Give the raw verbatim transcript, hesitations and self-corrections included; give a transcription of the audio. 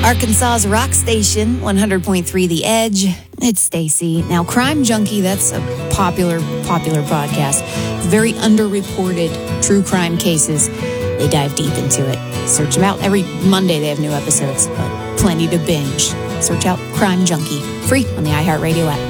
Arkansas's rock station, one hundred point three The Edge. It's Stacy. Now, Crime Junkie, that's a popular, popular podcast. Very underreported true crime cases. They dive deep into it. Search them out. Every Monday they have new episodes, but plenty to binge. Search out Crime Junkie, free on the iHeartRadio app.